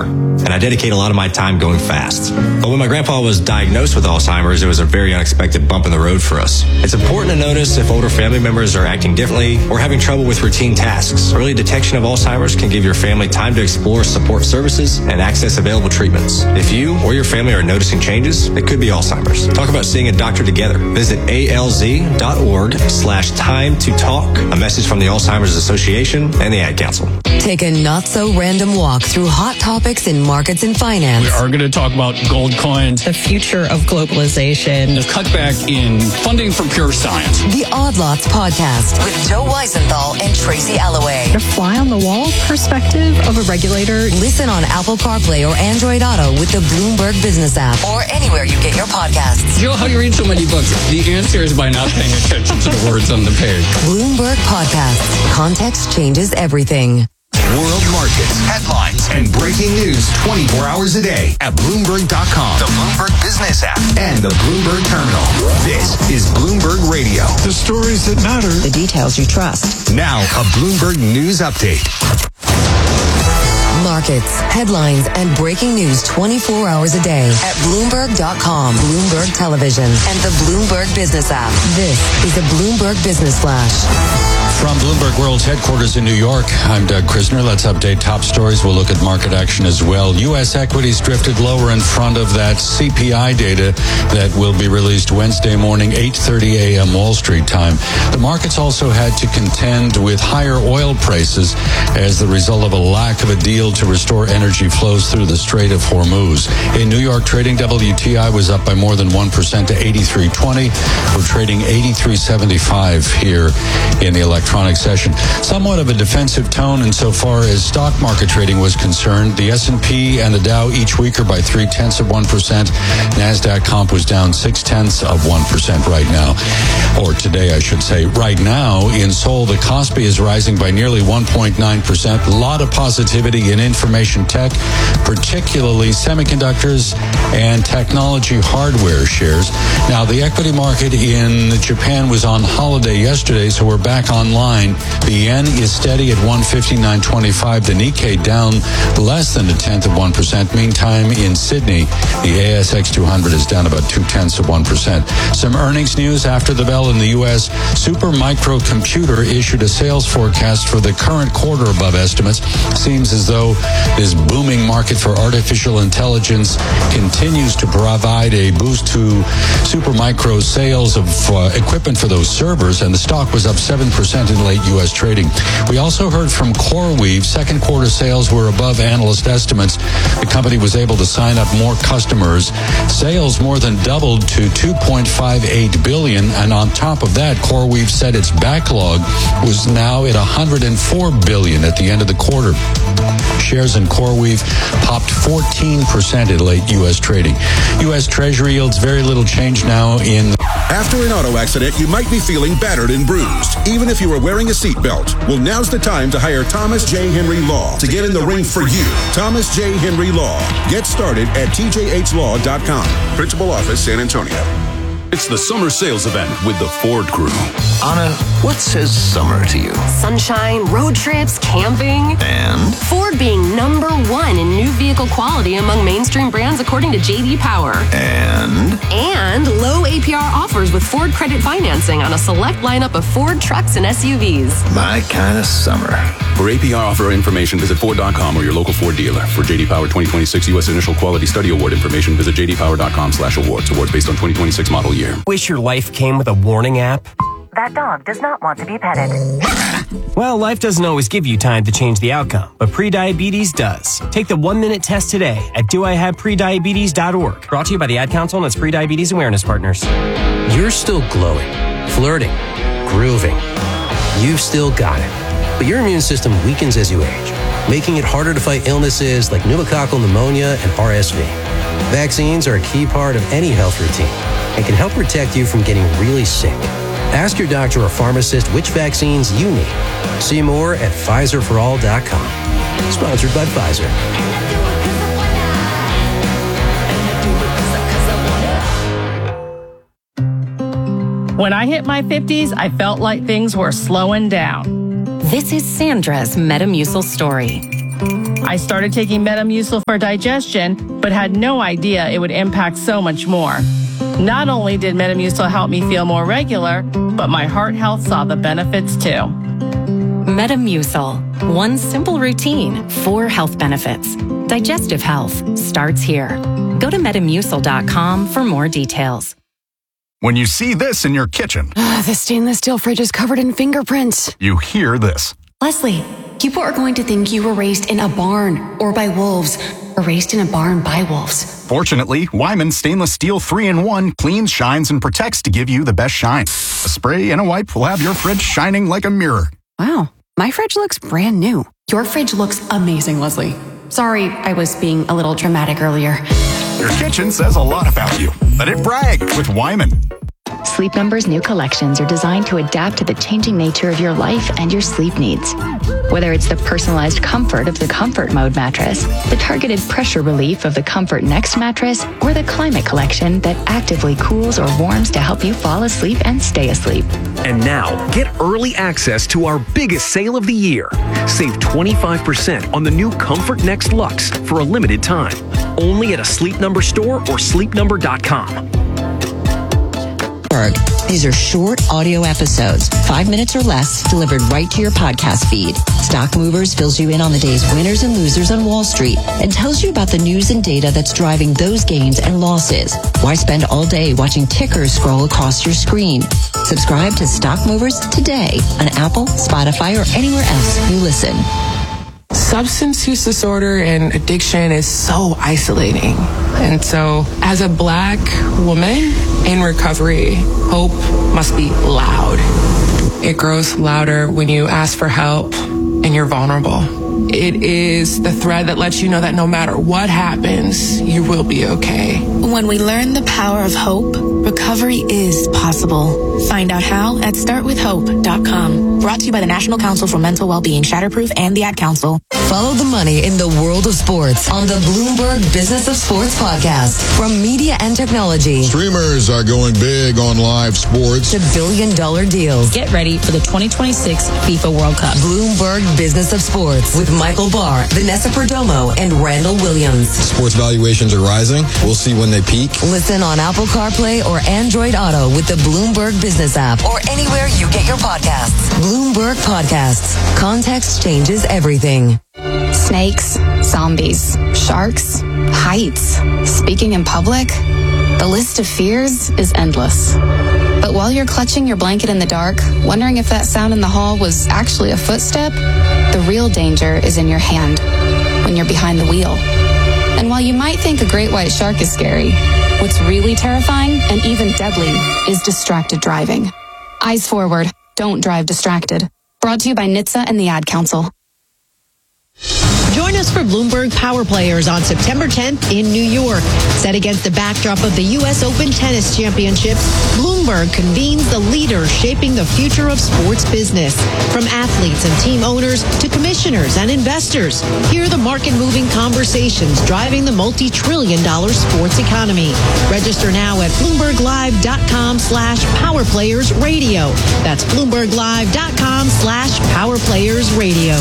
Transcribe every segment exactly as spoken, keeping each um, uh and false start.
walker, and I dedicate a lot of my time going fast. But when my grandpa was diagnosed with Alzheimer's, it was a very unexpected bump in the road for us. It's important to notice if older family members are acting differently or having trouble with routine tasks. Early detection of Alzheimer's can give your family time to explore support services and access available treatments. If you or your family are noticing changes, it could be Alzheimer's. Talk about seeing a doctor together. Visit alz.org slash time to talk. A message from the Alzheimer's Association and the Ad Council. Take a not-so-random walk through hot topics in markets and finance. We are going to talk about gold coins, the future of globalization, the cutback in funding for pure science. The Odd Lots Podcast with Joe Weisenthal and Tracy Alloway. The fly-on-the-wall perspective of a regulator. Listen on Apple CarPlay or Android Auto with the Bloomberg Business app or anywhere you get your podcasts. Joe, how do you read so many books? The answer is by not paying attention to the words on the page. Bloomberg Podcasts. Context changes everything. World markets, headlines, and breaking news twenty-four hours a day at Bloomberg dot com, the Bloomberg Business app, and the Bloomberg Terminal. This is Bloomberg Radio. The stories that matter. The details you trust. Now, a Bloomberg News Update. Markets, headlines, and breaking news twenty-four hours a day at Bloomberg dot com, Bloomberg Television, and the Bloomberg Business app. This is a Bloomberg Business Flash. From Bloomberg World's headquarters in New York, I'm Doug Krisner. Let's update top stories. We'll look at market action as well. U S equities drifted lower in front of that C P I data that will be released Wednesday morning, eight thirty a.m. Wall Street time. The markets also had to contend with higher oil prices as the result of a lack of a deal to restore energy flows through the Strait of Hormuz. In New York trading, W T I was up by more than one percent to eighty-three twenty. We're trading eighty-three seventy-five here in the electronic session. Somewhat of a defensive tone insofar as stock market trading was concerned. The S and P and the Dow each weaker by three-tenths of one percent. NASDAQ comp was down six-tenths of one percent right now. Or today, I should say. Right now, in Seoul, the Kospi is rising by nearly one point nine percent. A lot of positivity in information tech, particularly semiconductors and technology hardware shares. Now, the equity market in Japan was on holiday yesterday, so we're back online. The yen is steady at one fifty-nine twenty-five. The Nikkei down less than a tenth of one percent. Meantime, in Sydney, the A S X two hundred is down about two-tenths of one percent. Some earnings news after the bell in the U S. Supermicro Computer issued a sales forecast for the current quarter above estimates. Seems as though this booming market for artificial intelligence continues to provide a boost to Supermicro sales of uh, equipment for those servers, and the stock was up seven percent in late U S trading. We also heard from CoreWeave. Second quarter sales were above analyst estimates. The company was able to sign up more customers. Sales more than doubled to two point five eight billion dollars, and on top of that, CoreWeave said its backlog was now at one hundred four billion dollars at the end of the quarter. Shares in CoreWeave popped fourteen percent in late U S trading. U S Treasury yields very little change now in... After an auto accident, you might be feeling battered and bruised, even if you were wearing a seatbelt. Well, now's the time to hire Thomas J. Henry Law to get in the ring for you. Thomas J. Henry Law. Get started at T J H law dot com. Principal Office, San Antonio. It's the summer sales event with the Ford Crew. Anna, what says summer to you? Sunshine, road trips, camping. And? Ford being number one in new vehicle quality among mainstream brands according to J D Power. And? And low A P R offers with Ford Credit Financing on a select lineup of Ford trucks and S U Vs. My kind of summer. For A P R offer information, visit Ford dot com or your local Ford dealer. For J D Power twenty twenty-six U S Initial Quality Study Award information, visit J D Power dot com slash awards. Awards based on twenty twenty-six model year. Wish your life came with a warning app? That dog does not want to be petted. Well, life doesn't always give you time to change the outcome, but prediabetes does. Take the one-minute test today at do I have prediabetes dot org. Brought to you by the Ad Council and its Prediabetes Awareness Partners. You're still glowing, flirting, grooving. You've still got it. But your immune system weakens as you age, making it harder to fight illnesses like pneumococcal pneumonia and R S V. Vaccines are a key part of any health routine and can help protect you from getting really sick. Ask your doctor or pharmacist which vaccines you need. See more at Pfizer for all dot com. Sponsored by Pfizer. When I hit my fifties, I felt like things were slowing down. This is Sandra's Metamucil story. I started taking Metamucil for digestion, but had no idea it would impact so much more. Not only did Metamucil help me feel more regular, but my heart health saw the benefits too. Metamucil. One simple routine, four health benefits. Digestive health starts here. Go to metamucil dot com for more details. When you see this in your kitchen, Uh, the stainless steel fridge is covered in fingerprints. you hear this. Leslie, people are going to think you were raised in a barn or by wolves, or raised in a barn by wolves. Fortunately, Wyman Stainless Steel three in one cleans, shines, and protects to give you the best shine. A spray and a wipe will have your fridge shining like a mirror. Wow, my fridge looks brand new. Your fridge looks amazing, Leslie. Sorry, I was being a little dramatic earlier. Your kitchen says a lot about you. Let it brag with Wyman. Sleep Number's new collections are designed to adapt to the changing nature of your life and your sleep needs. Whether it's the personalized comfort of the Comfort Mode mattress, the targeted pressure relief of the Comfort Next mattress, or the Climate Collection that actively cools or warms to help you fall asleep and stay asleep. And now, get early access to our biggest sale of the year. Save twenty-five percent on the new Comfort Next Luxe for a limited time. Only at a Sleep Number store or sleep number dot com. These are short audio episodes, five minutes or less, delivered right to your podcast feed. Stock Movers fills you in on the day's winners and losers on Wall Street and tells you about the news and data that's driving those gains and losses. Why spend all day watching tickers scroll across your screen? Subscribe to Stock Movers today on Apple, Spotify, or anywhere else you listen. Substance use disorder and addiction is so isolating. And so, as a Black woman in recovery, hope must be loud. It grows louder when you ask for help and you're vulnerable. It is the thread that lets you know that no matter what happens, you will be okay. When we learn the power of hope, recovery is possible. Find out how at start with hope dot com. Brought to you by the National Council for Mental Wellbeing, Shatterproof, and the Ad Council. Follow the money in the world of sports on the Bloomberg Business of Sports podcast. From media and technology Streamers are going big on live sports. to billion dollar deals. Get ready for the twenty twenty-six FIFA World Cup. Bloomberg Business of Sports with Michael Barr, Vanessa Perdomo, and Randall Williams. Sports valuations are rising. We'll see when they peak. Listen on Apple CarPlay or Android Auto with the Bloomberg Business app or anywhere you get your podcasts. Bloomberg Podcasts. Context changes everything. Snakes, zombies, sharks, heights, speaking in public. The list of fears is endless. But while you're clutching your blanket in the dark, wondering if that sound in the hall was actually a footstep, the real danger is in your hand, when you're behind the wheel. And while you might think a great white shark is scary, what's really terrifying and even deadly is distracted driving. Eyes forward, don't drive distracted. Brought to you by N H T S A and the Ad Council. Join us for Bloomberg Power Players on September tenth in New York. Set against the backdrop of the U S Open Tennis Championships, Bloomberg convenes the leaders shaping the future of sports business. From athletes and team owners to commissioners and investors, hear the market-moving conversations driving the multi-trillion dollar sports economy. Register now at bloomberg live dot com slash power players radio. That's bloomberg live dot com slash power players radio.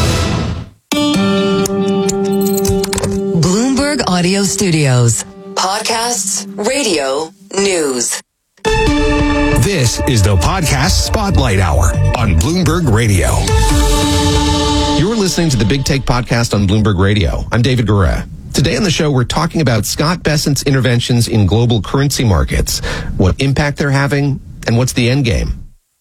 Bloomberg Audio Studios. Podcasts, radio, news. This is the Podcast Spotlight Hour on Bloomberg Radio. You're listening to the Big Take Podcast on Bloomberg Radio. I'm David Gura. Today on the show, we're talking about Scott Bessent's interventions in global currency markets, what impact they're having, and what's the end game.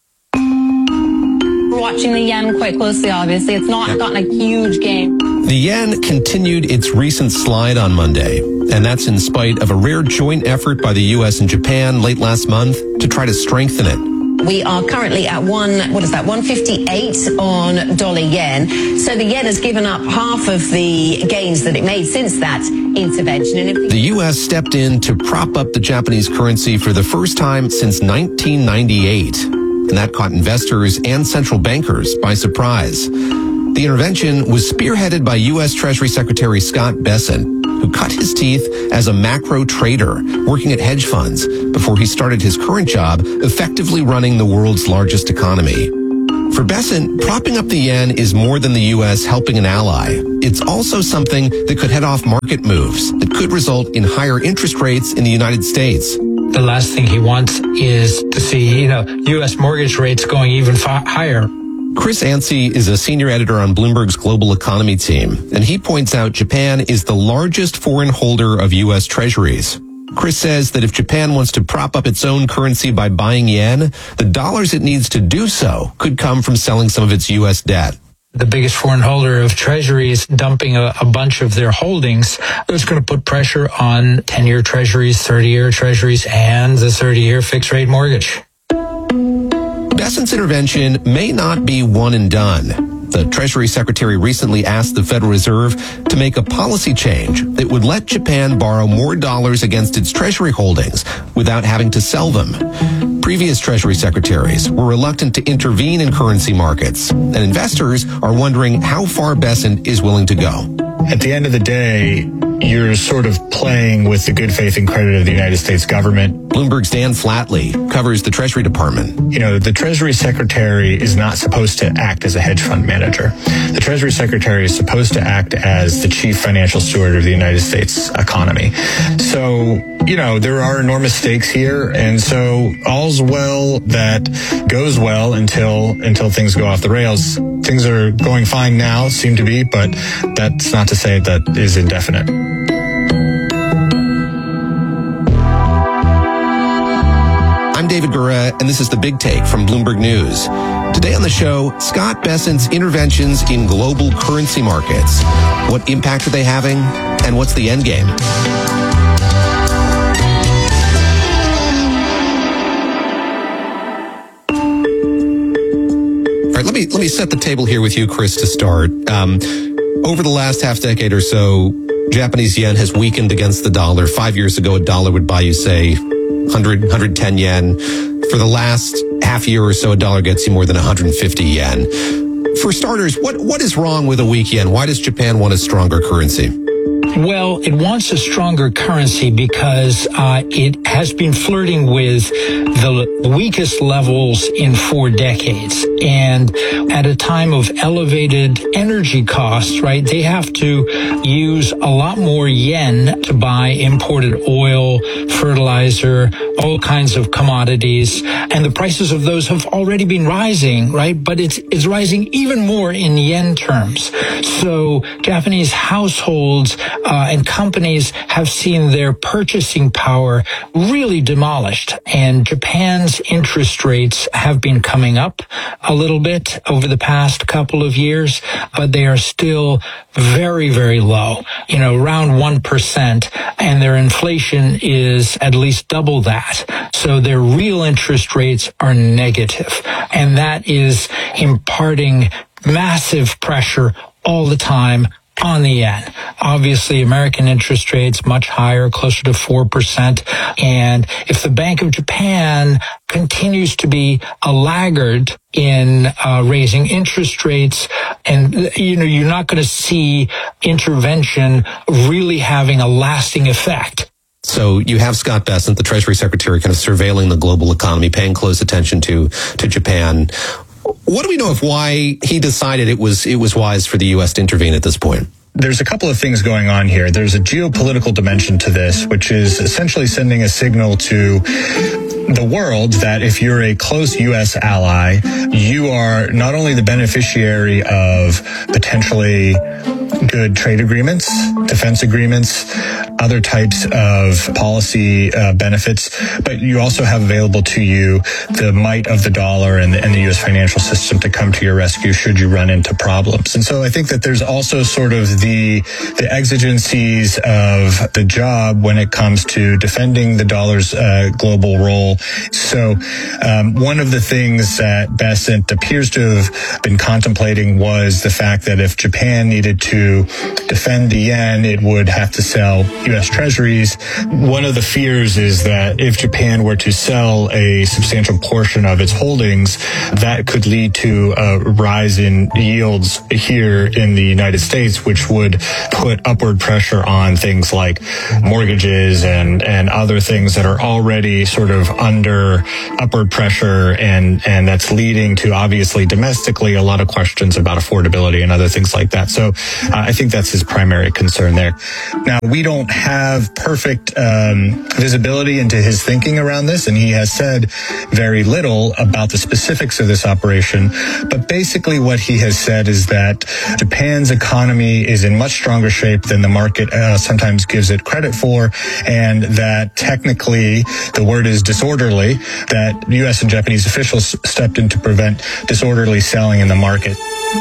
We're watching the yen quite closely, obviously. It's not gotten a huge gain. The yen continued its recent slide on Monday, and that's in spite of a rare joint effort by the U S and Japan late last month to try to strengthen it. We are currently at one, what is that, one fifty-eight on dollar yen. So the yen has given up half of the gains that it made since that intervention. And if the-, the U S stepped in to prop up the Japanese currency for the first time since nineteen ninety-eight. And that caught investors and central bankers by surprise. The intervention was spearheaded by U S Treasury Secretary Scott Bessent, who cut his teeth as a macro trader working at hedge funds before he started his current job effectively running the world's largest economy. For Bessent, propping up the yen is more than the U S helping an ally. It's also something that could head off market moves that could result in higher interest rates in the United States. The last thing he wants is to see, you know, U S mortgage rates going even far higher. Chris Anstey is a senior editor on Bloomberg's global economy team, and he points out Japan is the largest foreign holder of U S treasuries. Chris says that if Japan wants to prop up its own currency by buying yen, the dollars it needs to do so could come from selling some of its U S debt. The biggest foreign holder of treasuries dumping a, a bunch of their holdings, it's going to put pressure on ten-year treasuries, thirty-year treasuries, and the thirty-year fixed-rate mortgage. Bessent's intervention may not be one and done. The Treasury Secretary recently asked the Federal Reserve to make a policy change that would let Japan borrow more dollars against its Treasury holdings without having to sell them. Previous Treasury secretaries were reluctant to intervene in currency markets, and investors are wondering how far Bessent is willing to go. At the end of the day, you're sort of playing with the good faith and credit of the United States government. Bloomberg's Dan Flatley covers the Treasury Department. You know, the Treasury Secretary is not supposed to act as a hedge fund manager. The Treasury Secretary is supposed to act as the chief financial steward of the United States economy. So, you know, there are enormous stakes here, and so all's well that goes well until until things go off the rails. Things are going fine now, seem to be, but that's not to say that is indefinite. I'm David Gura, and this is The Big Take from Bloomberg News. Today on the show, Scott Bessent's interventions in global currency markets. What impact are they having, and what's the end game? All right, let me let me set the table here with you, Chris, to start. Um, over the last half decade or so, Japanese yen has weakened against the dollar. Five years ago, a dollar would buy you, say, one hundred, one hundred ten yen. For the last half year or so, a dollar gets you more than one hundred fifty yen. For starters, what what is wrong with a weak yen? Why does Japan want a stronger currency? Well, it wants a stronger currency because uh, it has been flirting with the weakest levels in four decades. And at a time of elevated energy costs, right, they have to use a lot more yen to buy imported oil, fertilizer, all kinds of commodities. And the prices of those have already been rising, right? But it's, it's rising even more in yen terms. So Japanese households Uh, and companies have seen their purchasing power really demolished. And Japan's interest rates have been coming up a little bit over the past couple of years, but they are still very, very low, you know, around one percent. And their inflation is at least double that. So their real interest rates are negative. And that is imparting massive pressure all the time on the yen. Obviously, American interest rates much higher, closer to four percent. And if the Bank of Japan continues to be a laggard in uh, raising interest rates, and, you know, you're not going to see intervention really having a lasting effect. So you have Scott Bessent, the Treasury Secretary, kind of surveilling the global economy, paying close attention to to Japan. What do we know of why he decided it was it was wise for the U S to intervene at this point? There's a couple of things going on here. There's a geopolitical dimension to this, which is essentially sending a signal to the world that if you're a close U S ally, you are not only the beneficiary of potentially good trade agreements, defense agreements, other types of policy uh, benefits, but you also have available to you the might of the dollar and the, and the U S financial system to come to your rescue should you run into problems. And so I think that there's also sort of the the exigencies of the job when it comes to defending the dollar's uh, global role. So um, one of the things that Bessent appears to have been contemplating was the fact that if Japan needed to defend the yen, it would have to sell U S Treasuries. One of the fears is that if Japan were to sell a substantial portion of its holdings, that could lead to a rise in yields here in the United States, which would put upward pressure on things like mortgages and, and other things that are already sort of under upward pressure, and, and that's leading to obviously domestically a lot of questions about affordability and other things like that. So uh, I think that's his primary concern there. Now, we don't have perfect um, visibility into his thinking around this, and he has said very little about the specifics of this operation. But basically what he has said is that Japan's economy is in much stronger shape than the market uh, sometimes gives it credit for, and that technically the word is disorderly, that U S and Japanese officials stepped in to prevent disorderly selling in the market.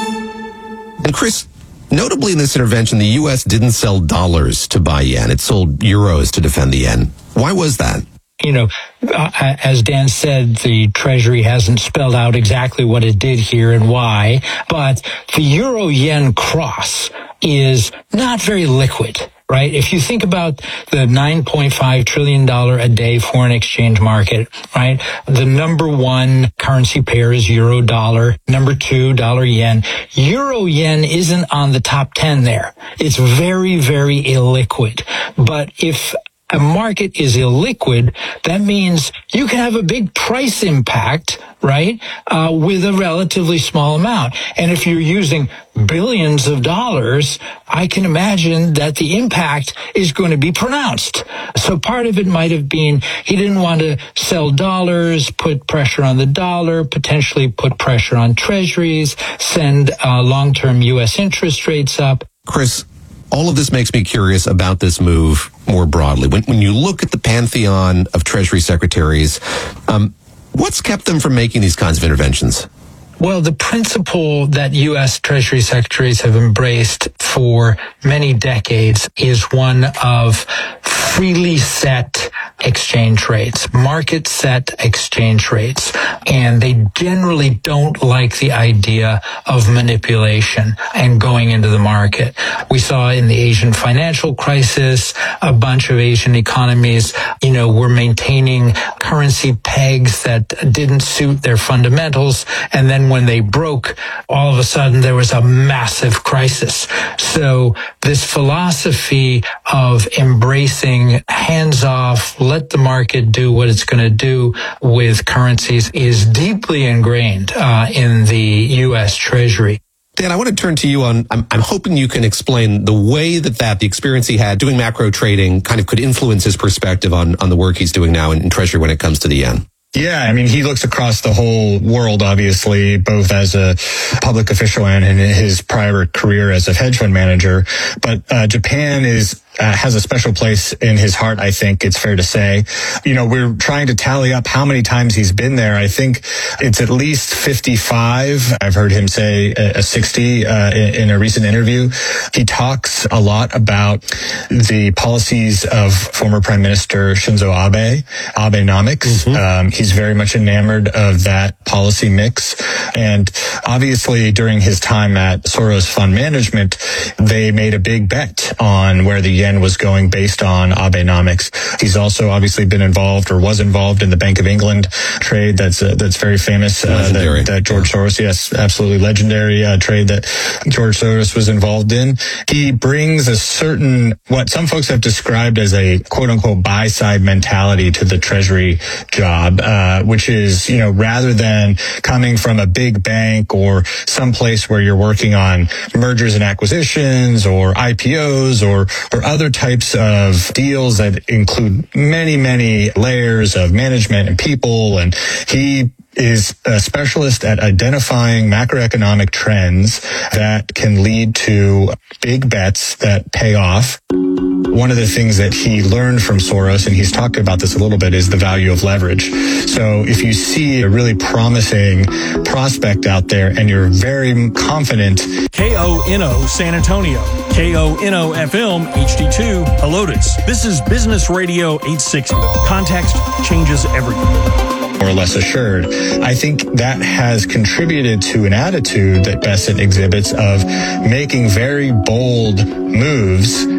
And Chris, notably in this intervention, the U S didn't sell dollars to buy yen. It sold euros to defend the yen. Why was that? You know, uh, as Dan said, the Treasury hasn't spelled out exactly what it did here and why, but the euro-yen cross is not very liquid, right? If you think about the nine point five trillion dollars a day foreign exchange market, right? The number one currency pair is euro dollar. Number two, dollar yen. Euro yen isn't on the top ten there. It's very, very illiquid. But if a market is illiquid, that means you can have a big price impact, right, uh, with a relatively small amount. And if you're using billions of dollars, I can imagine that the impact is going to be pronounced. So part of it might have been he didn't want to sell dollars, put pressure on the dollar, potentially put pressure on treasuries, send uh, long-term U S interest rates up. Chris, all of this makes me curious about this move more broadly. When, when you look at the pantheon of Treasury secretaries, um, what's kept them from making these kinds of interventions? Well, the principle that U S Treasury secretaries have embraced for many decades is one of freely set exchange rates, market set exchange rates. And they generally don't like the idea of manipulation and going into the market. We saw in the Asian financial crisis, a bunch of Asian economies, you know, were maintaining currency pegs that didn't suit their fundamentals. And then when they broke, all of a sudden there was a massive crisis. So this philosophy of embracing hands off, let the market do what it's going to do with currencies is deeply ingrained uh, in the U S Treasury. Dan, I want to turn to you on, I'm, I'm hoping you can explain the way that, that the experience he had doing macro trading kind of could influence his perspective on, on the work he's doing now in, in Treasury when it comes to the yen. Yeah, I mean, he looks across the whole world, obviously, both as a public official and in his prior career as a hedge fund manager. But uh, Japan is uh, has a special place in his heart, I think it's fair to say. You know, we're trying to tally up how many times he's been there. I think it's at least fifty-five. I've heard him say a sixty uh, in a recent interview. He talks a lot about the policies of former Prime Minister Shinzo Abe, Abenomics. Mm-hmm. Um, he's very much enamored of that policy mix. And obviously, during his time at Soros Fund Management, they made a big bet on where the yen was going based on Abenomics. He's also obviously been involved or was involved in the Bank of England trade that's uh, that's very famous. Uh, that, that George Soros, yes, absolutely legendary uh, trade that George Soros was involved in. He brings a certain, what some folks have described as a quote-unquote buy-side mentality to the Treasury job, uh, which is, you know, rather than coming from a big bank or some place where you're working on mergers and acquisitions or I P Os or or other types of deals that include many, many layers of management and people. And he is a specialist at identifying macroeconomic trends that can lead to big bets that pay off. One of the things that he learned from Soros, and he's talked about this a little bit, is the value of leverage. So if you see a really promising prospect out there and you're very confident. K O N O San Antonio, K O N O F M H D two Helotes. This is Business Radio eight sixty. Context changes everything. More or less assured. I think that has contributed to an attitude that Bessent exhibits of making very bold moves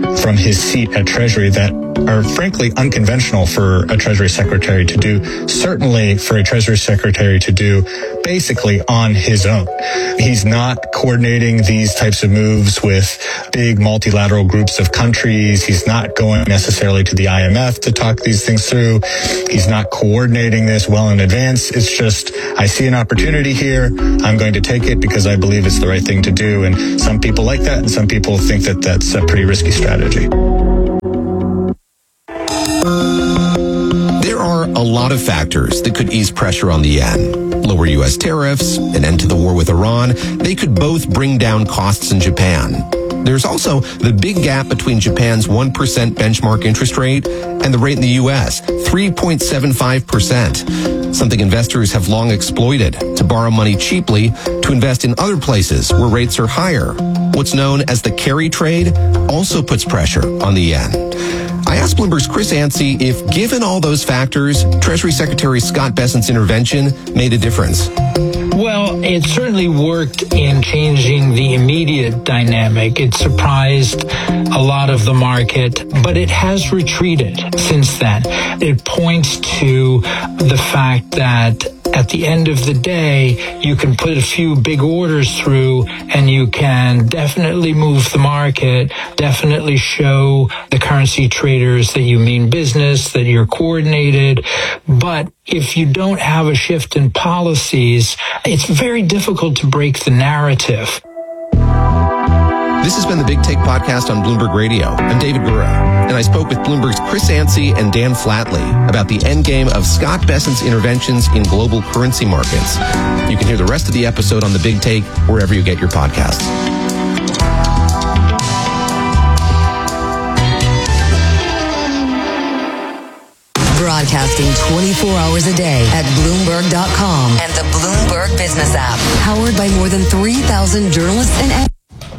from his seat at Treasury that are frankly unconventional for a Treasury Secretary to do, certainly for a Treasury Secretary to do basically on his own. He's not coordinating these types of moves with big multilateral groups of countries. He's not going necessarily to the I M F to talk these things through. He's not coordinating this well in advance. It's just, I see an opportunity here. I'm going to take it because I believe it's the right thing to do. And some people like that, and some people think that that's a pretty risky strategy. There are a lot of factors that could ease pressure on the yen. Lower U S tariffs, an end to the war with Iran, they could both bring down costs in Japan. There's also the big gap between Japan's one percent benchmark interest rate and the rate in the U S, three point seven five percent, something investors have long exploited to borrow money cheaply to invest in other places where rates are higher. What's known as the carry trade also puts pressure on the yen. I asked Bloomberg's Chris Yancey if, given all those factors, Treasury Secretary Scott Bessent's intervention made a difference. Well, it certainly worked in changing the immediate dynamic. It surprised a lot of the market, but it has retreated since then. It points to the fact that at the end of the day, you can put a few big orders through and you can definitely move the market, definitely show the currency traders that you mean business, that you're coordinated. But if you don't have a shift in policies, it's very difficult to break the narrative. This has been the Big Take podcast on Bloomberg Radio. I'm David Gura, and I spoke with Bloomberg's Chris Yancey and Dan Flatley about the endgame of Scott Bessent's interventions in global currency markets. You can hear the rest of the episode on the Big Take wherever you get your podcasts. Broadcasting twenty-four hours a day at Bloomberg dot com and the Bloomberg Business app. Powered by more than three thousand journalists and experts.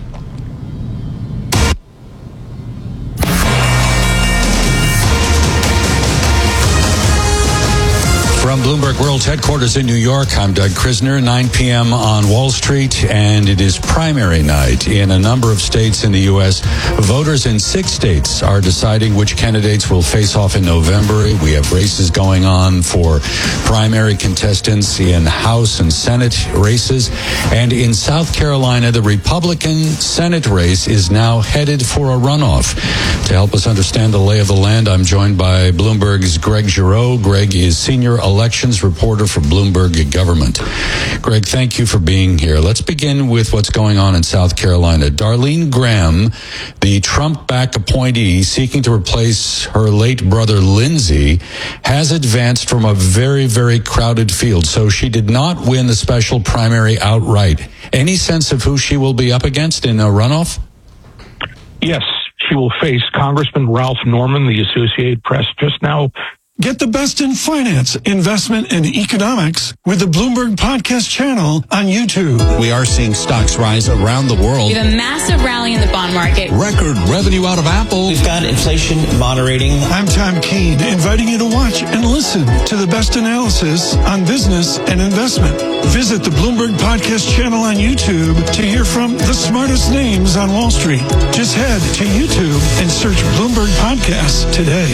From Bloomberg World Headquarters in New York, I'm Doug Krisner, nine p.m. on Wall Street, and it is primary night in a number of states in the U S. Voters in six states are deciding which candidates will face off in November. We have races going on for primary contestants in House and Senate races. And in South Carolina, the Republican Senate race is now headed for a runoff. To help us understand the lay of the land, I'm joined by Bloomberg's Greg Giroux. Greg is senior elections reporter for Bloomberg Government. Greg, thank you for being here. Let's begin with what's going on in South Carolina. Darlene Graham, the Trump-backed appointee seeking to replace her late brother Lindsey, has advanced from a very, very crowded field. So she did not win the special primary outright. Any sense of who she will be up against in a runoff? Yes, she will face Congressman Ralph Norman. The Associated Press just now. Get the best in finance, investment, and economics with the Bloomberg Podcast channel on YouTube. We are seeing stocks rise around the world. We have a massive rally in the bond market. Record revenue out of Apple. We've got inflation moderating. I'm Tom Keene, inviting you to watch and listen to the best analysis on business and investment. Visit the Bloomberg Podcast channel on YouTube to hear from the smartest names on Wall Street. Just head to YouTube and search Bloomberg Podcasts today.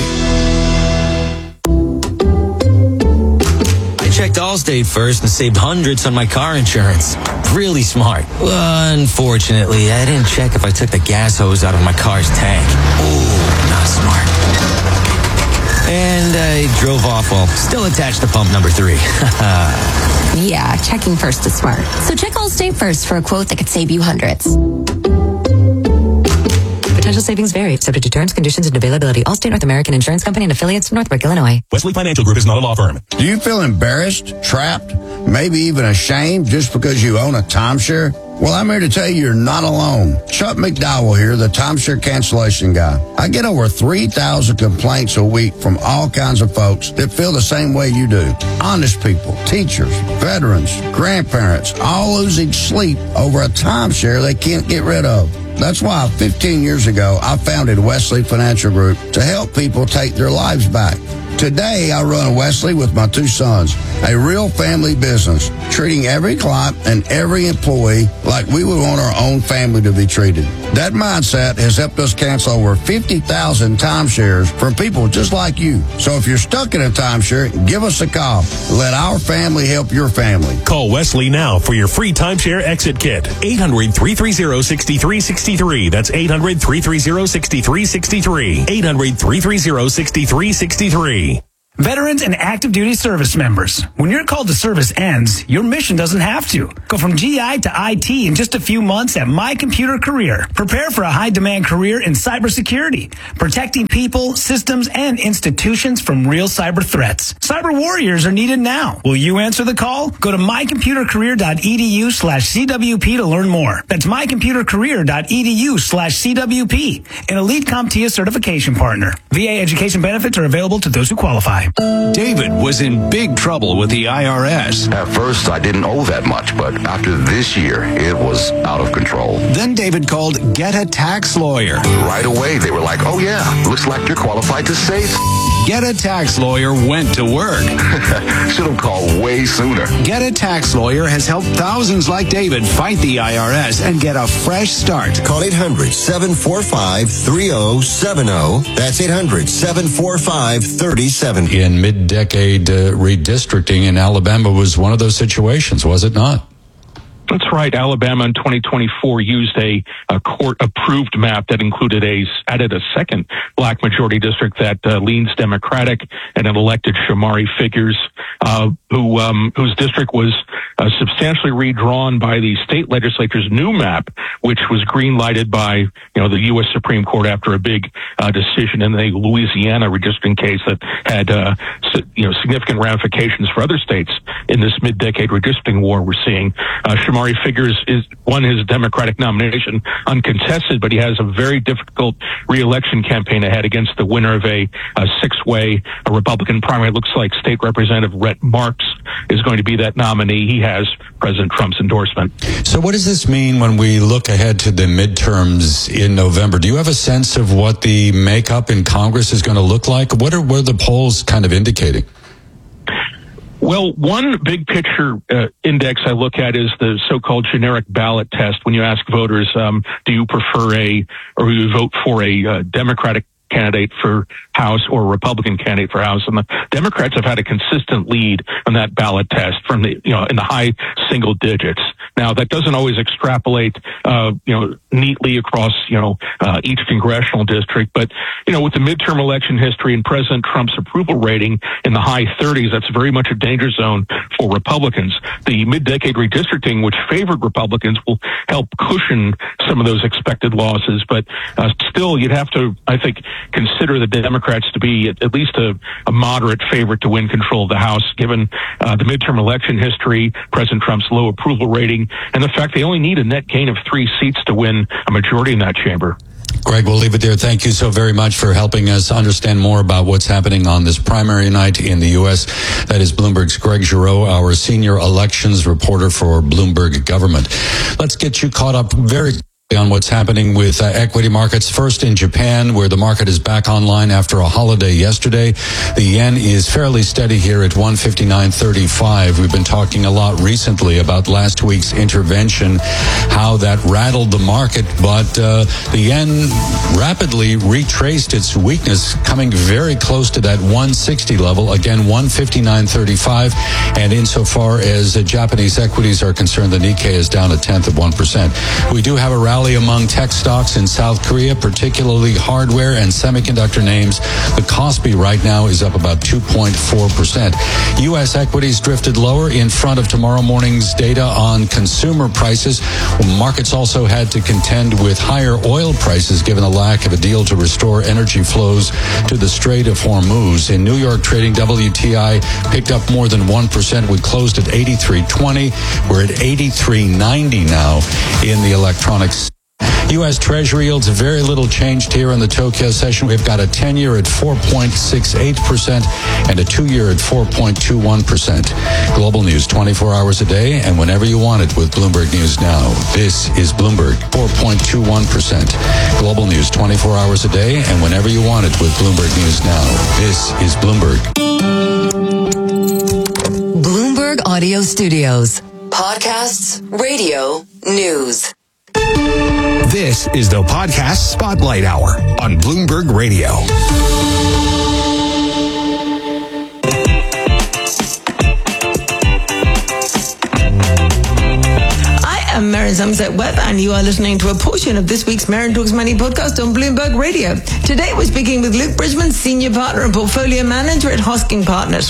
Checked Allstate first and saved hundreds on my car insurance. Really smart. Unfortunately, I didn't check if I took the gas hose out of my car's tank. Ooh, not smart. And I drove off while still attached to pump number three. Yeah, checking first is smart. So check Allstate first for a quote that could save you hundreds. Potential savings vary, subject to terms, conditions, and availability. Allstate North American Insurance Company and affiliates, Northbrook, Illinois. Wesley Financial Group is not a law firm. Do you feel embarrassed, trapped, maybe even ashamed just because you own a timeshare? Well, I'm here to tell you you're not alone. Chuck McDowell here, the timeshare cancellation guy. I get over three thousand complaints a week from all kinds of folks that feel the same way you do. Honest people, teachers, veterans, grandparents, all losing sleep over a timeshare they can't get rid of. That's why fifteen years ago, I founded Wesley Financial Group to help people take their lives back. Today, I run Wesley with my two sons, a real family business, treating every client and every employee like we would want our own family to be treated. That mindset has helped us cancel over fifty thousand timeshares from people just like you. So if you're stuck in a timeshare, give us a call. Let our family help your family. Call Wesley now for your free timeshare exit kit. eight hundred, three three zero, six three six three. That's eight hundred, three three zero, six three six three. eight hundred, three three zero, six three six three. Veterans and active duty service members, when your call to service ends, your mission doesn't have to. Go from G I to I T in just a few months at My Computer Career. Prepare for a high-demand career in cybersecurity, protecting people, systems, and institutions from real cyber threats. Cyber warriors are needed now. Will you answer the call? Go to mycomputercareer.edu slash CWP to learn more. That's mycomputercareer.edu slash CWP, an Elite CompTIA certification partner. V A education benefits are available to those who qualify. David was in big trouble with the I R S. At first, I didn't owe that much, but after this year, it was out of control. Then David called Get a Tax Lawyer. Right away, they were like, oh yeah, looks like you're qualified to save. Get a Tax Lawyer went to work. Should have called way sooner. Get a Tax Lawyer has helped thousands like David fight the I R S and get a fresh start. Call eight hundred, seven four five, three oh seven oh. That's eight hundred, seven four five, three oh seven oh. In mid-decade uh, redistricting in Alabama was one of those situations, was it not? That's right. Alabama in twenty twenty-four used a, a court-approved map that included a added a second black majority district that uh, leans Democratic, and it elected Shamari Figures, uh, who um, whose district was uh, substantially redrawn by the state legislature's new map, which was green-lighted by you know the U S Supreme Court after a big uh, decision in the Louisiana redistricting case that had uh, you know significant ramifications for other states in this mid-decade redistricting war we're seeing. Uh, Shamari Figures is won his Democratic nomination uncontested, but he has a very difficult re-election campaign ahead against the winner of a, a six-way a Republican primary. It looks like State Representative Rhett Marks is going to be that nominee. He has President Trump's endorsement. So what does this mean when we look ahead to the midterms in November? Do you have a sense of what the makeup in Congress is going to look like? What are, what are the polls kind of indicating? Well, one big picture uh, index I look at is the so-called generic ballot test. When you ask voters, um, do you prefer a, or you vote for a uh, Democratic candidate for House or a Republican candidate for House? And the Democrats have had a consistent lead on that ballot test from the, you know, in the high single digits. Now, that doesn't always extrapolate, uh, you know, neatly across, you know, uh, each congressional district. But, you know, with the midterm election history and President Trump's approval rating in the high thirties, that's very much a danger zone for Republicans. The mid-decade redistricting, which favored Republicans, will help cushion some of those expected losses. But uh, still, you'd have to, I think, consider the Democrats to be at, at least a, a moderate favorite to win control of the House, given uh, the midterm election history, President Trump's low approval rating, and the fact they only need a net gain of three seats to win a majority in that chamber. Greg, we'll leave it there. Thank you so very much for helping us understand more about what's happening on this primary night in the U S. That is Bloomberg's Greg Giroux, our senior elections reporter for Bloomberg Government. Let's get you caught up very on what's happening with uh, equity markets. First in Japan, where the market is back online after a holiday yesterday. The yen is fairly steady here at one fifty-nine thirty-five. We've been talking a lot recently about last week's intervention, how that rattled the market, but uh, the yen rapidly retraced its weakness, coming very close to that one sixty level. Again, one fifty-nine thirty-five. And insofar as uh, Japanese equities are concerned, the Nikkei is down a tenth of one percent. We do have a rally among tech stocks in South Korea, particularly hardware and semiconductor names. The Kospi right now is up about two point four percent. U S equities drifted lower in front of tomorrow morning's data on consumer prices. Markets also had to contend with higher oil prices given the lack of a deal to restore energy flows to the Strait of Hormuz. In New York trading, W T I picked up more than one percent. We closed at eighty-three twenty. We're at eighty-three ninety now in the electronics U S. Treasury yields very little changed here in the Tokyo session. We've got a ten-year at four point six eight percent and a two-year at four point two one percent. Global news twenty-four hours a day and whenever you want it with Bloomberg News Now. This is Bloomberg, four point two one percent. Global news twenty-four hours a day and whenever you want it with Bloomberg News Now. This is Bloomberg. Bloomberg Audio Studios. Podcasts, radio, news. This is the Podcast Spotlight Hour on Bloomberg Radio. I am Maren Somerset-Webb, and you are listening to a portion of this week's Maren Talks Money podcast on Bloomberg Radio. Today we're speaking with Luke Bridgman, Senior Partner and Portfolio Manager at Hosking Partners.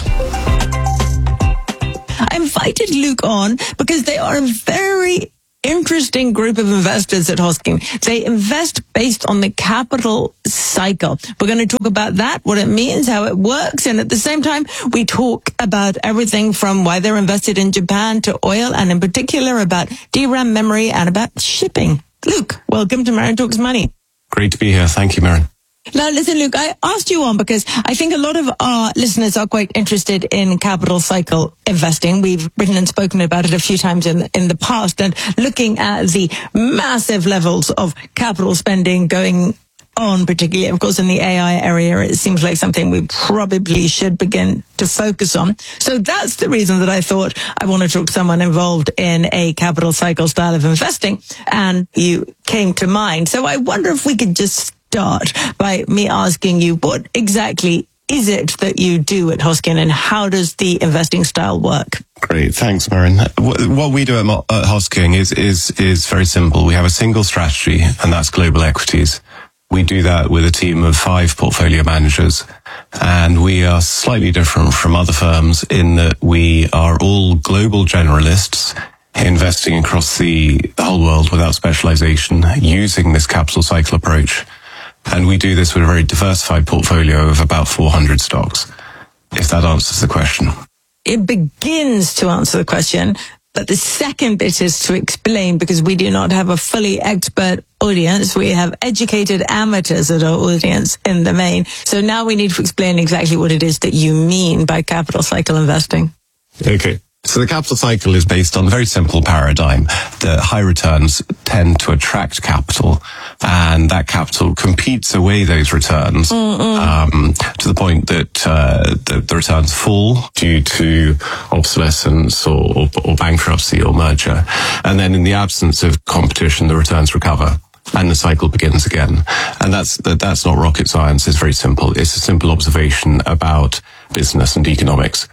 I invited Luke on because they are a very interesting group of investors at Hosking. They invest based on the capital cycle. We're going to talk about that, what it means, how it works, and at the same time, we talk about everything from why they're invested in Japan to oil, and in particular about D RAM memory and about shipping. Luke, welcome to Maren Talks Money. Great to be here. Thank you, Maren. Now, listen, Luke, I asked you on because I think a lot of our listeners are quite interested in capital cycle investing. We've written and spoken about it a few times in, in the past, and looking at the massive levels of capital spending going on, particularly, of course, in the A I area, it seems like something we probably should begin to focus on. So that's the reason that I thought I want to talk to someone involved in a capital cycle style of investing, and you came to mind. So I wonder if we could just start by me asking you, what exactly is it that you do at Hosking, and how does the investing style work? Great, thanks, Maren. What we do at Hosking is is is very simple. We have a single strategy, and that's global equities. We do that with a team of five portfolio managers, and we are slightly different from other firms in that we are all global generalists investing across the, the whole world without specialization, using this capital cycle approach. And we do this with a very diversified portfolio of about four hundred stocks, if that answers the question. It begins to answer the question, but the second bit is to explain, because we do not have a fully expert audience. We have educated amateurs at our audience in the main. So now we need to explain exactly what it is that you mean by capital cycle investing. Okay. So the capital cycle is based on a very simple paradigm that high returns tend to attract capital, and that capital competes away those returns um, to the point that uh, the, the returns fall due to obsolescence or, or, or bankruptcy or merger. And then in the absence of competition, the returns recover and the cycle begins again. And that's that, that's not rocket science. It's very simple. It's a simple observation about business and economics.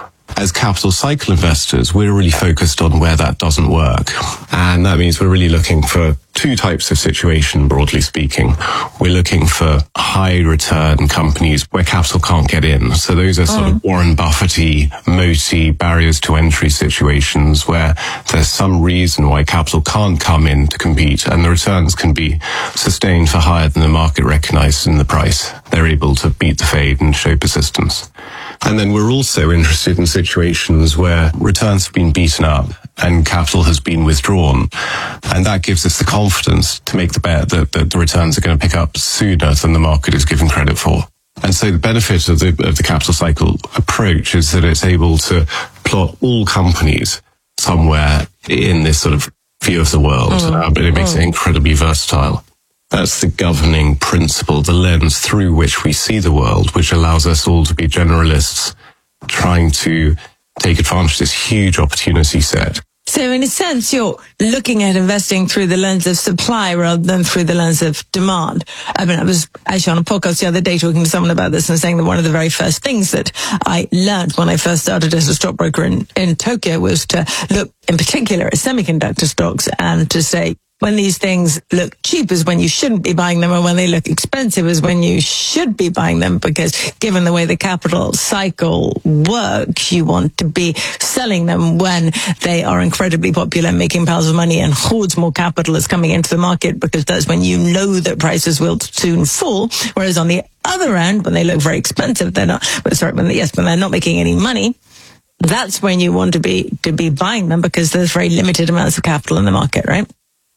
As capital cycle investors, we're really focused on where that doesn't work. And that means we're really looking for two types of situation, broadly speaking. We're looking for high return companies where capital can't get in. So those are sort mm. of Warren Buffett-y, moaty barriers to entry situations where there's some reason why capital can't come in to compete, and the returns can be sustained for higher than the market recognizes in the price. They're able to beat the fade and show persistence. And then we're also interested in situations where returns have been beaten up and capital has been withdrawn. And that gives us the confidence to make the bet that, that the returns are going to pick up sooner than the market is given credit for. And so the benefit of the, of the capital cycle approach is that it's able to plot all companies somewhere in this sort of view of the world, mm. uh, but it makes mm. it incredibly versatile. That's the governing principle, the lens through which we see the world, which allows us all to be generalists trying to take advantage of this huge opportunity set. So in a sense, you're looking at investing through the lens of supply rather than through the lens of demand. I mean, I was actually on a podcast the other day talking to someone about this and saying that one of the very first things that I learned when I first started as a stockbroker in, in Tokyo was to look in particular at semiconductor stocks and to say, when these things look cheap is when you shouldn't be buying them, and when they look expensive is when you should be buying them, because given the way the capital cycle works, you want to be selling them when they are incredibly popular, making piles of money, and hordes more capital is coming into the market, because that's when you know that prices will soon fall. Whereas on the other end, when they look very expensive, they're not, but sorry, when they, yes, when they're not making any money, that's when you want to be, to be buying them, because there's very limited amounts of capital in the market, right?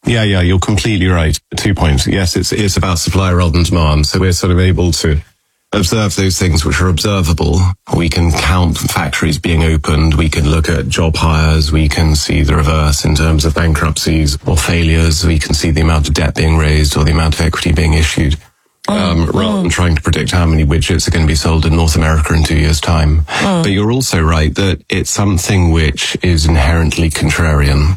Yeah, yeah, you're completely right. Two points. Yes, it's it's about supply rather than demand. So we're sort of able to observe those things which are observable. We can count factories being opened. We can look at job hires. We can see the reverse in terms of bankruptcies or failures. We can see the amount of debt being raised or the amount of equity being issued. Um, mm. rather than trying to predict how many widgets are going to be sold in North America in two years' time. Mm. But you're also right that it's something which is inherently contrarian.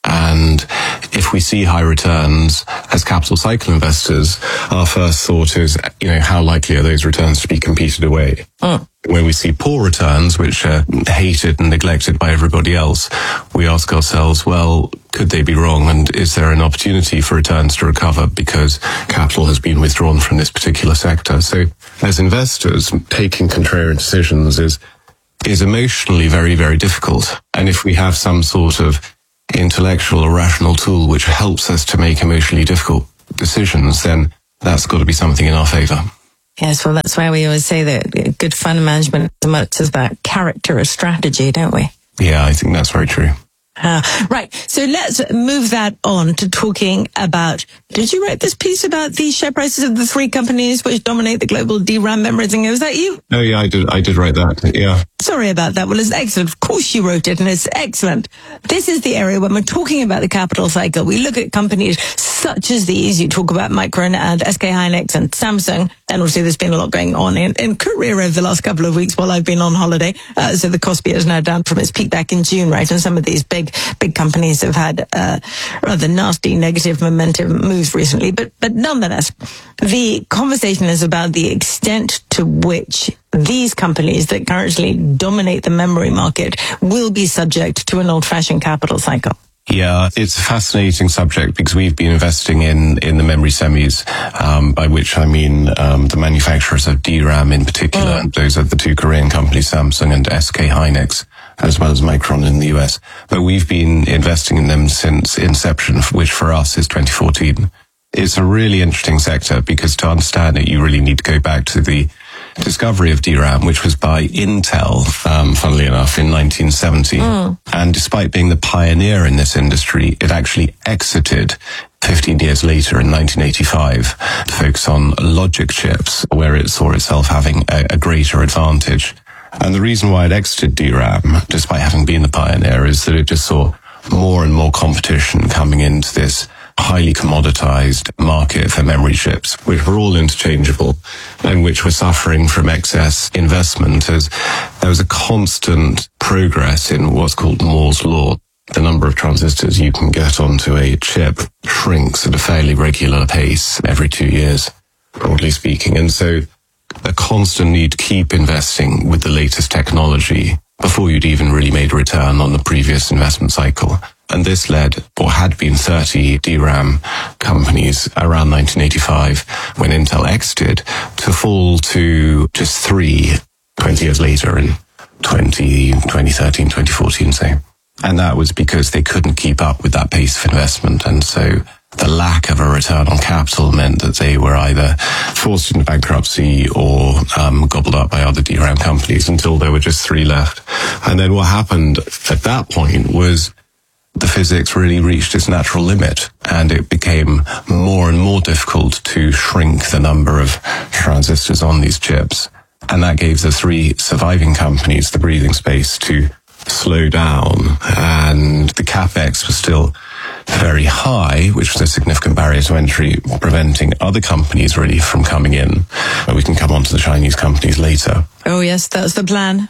And if we see high returns as capital cycle investors, our first thought is, you know, how likely are those returns to be competed away? Mm. When we see poor returns, which are hated and neglected by everybody else, we ask ourselves, well, could they be wrong? And is there an opportunity for returns to recover because capital has been withdrawn from this particular sector? So as investors, taking contrarian decisions is, is emotionally very, very difficult. And if we have some sort of intellectual or rational tool which helps us to make emotionally difficult decisions, then that's got to be something in our favor. Yes, well, that's why we always say that good fund management is as much as that character or strategy, don't we? Yeah, I think that's very true. Uh, right. So let's move that on to talking about, did you write this piece about the share prices of the three companies which dominate the global D RAM memory thing? Was that you? Oh, yeah, I did. I did write that. Yeah. Sorry about that. Well, it's excellent. Of course you wrote it, and it's excellent. This is the area when we're talking about the capital cycle. We look at companies such as these. You talk about Micron and S K Hynix and Samsung. And obviously there's been a lot going on in, in Korea over the last couple of weeks while I've been on holiday. Uh, so the Kospi is now down from its peak back in June, right? And some of these big, big companies have had uh, rather nasty negative momentum moves recently. But, but nonetheless, the conversation is about the extent to which these companies that currently dominate the memory market will be subject to an old-fashioned capital cycle. Yeah, it's a fascinating subject because we've been investing in, in the memory semis, um, by which I mean um, the manufacturers of D RAM in particular. Mm. Those are the two Korean companies, Samsung and S K Hynix, as well as Micron in the U S. But we've been investing in them since inception, which for us is twenty fourteen. It's a really interesting sector because to understand it, you really need to go back to the discovery of D RAM, which was by Intel, um, funnily enough, in nineteen seventy. Mm. And despite being the pioneer in this industry, it actually exited fifteen years later in nineteen eighty-five to focus on logic chips, where it saw itself having a, a greater advantage. And the reason why it exited D RAM, despite having been the pioneer, is that it just saw more and more competition coming into this highly commoditized market for memory chips, which were all interchangeable and which were suffering from excess investment as there was a constant progress in what's called Moore's Law. The number of transistors you can get onto a chip shrinks at a fairly regular pace every two years, broadly speaking. And so a constant need to keep investing with the latest technology before you'd even really made a return on the previous investment cycle. And this led, or had been, thirty D RAM companies around nineteen eighty-five, when Intel exited, to fall to just three twenty years later in twenty thirteen, twenty fourteen, say. And that was because they couldn't keep up with that pace of investment. And so the lack of a return on capital meant that they were either forced into bankruptcy or um, gobbled up by other D RAM companies until there were just three left. And then what happened at that point was the physics really reached its natural limit, and it became more and more difficult to shrink the number of transistors on these chips. And that gave the three surviving companies the breathing space to slow down, and the capex was still very high, which was a significant barrier to entry, preventing other companies really from coming in. But we can come on to the Chinese companies later. Oh yes, that's the plan.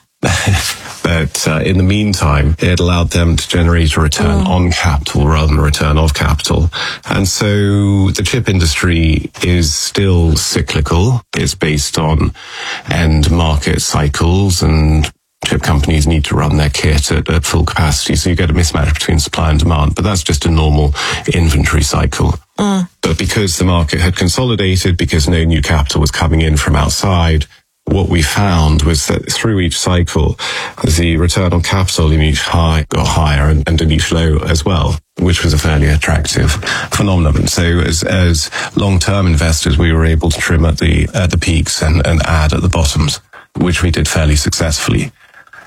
But uh, in the meantime, it allowed them to generate a return mm. on capital rather than a return of capital. And so the chip industry is still cyclical. It's based on end market cycles, and chip companies need to run their kit at, at full capacity. So you get a mismatch between supply and demand, but that's just a normal inventory cycle. Mm. But because the market had consolidated, because no new capital was coming in from outside, what we found was that through each cycle, the return on capital in each high got higher and, and in each low as well, which was a fairly attractive phenomenon. So as, as long-term investors, we were able to trim at the, at the peaks and, and add at the bottoms, which we did fairly successfully.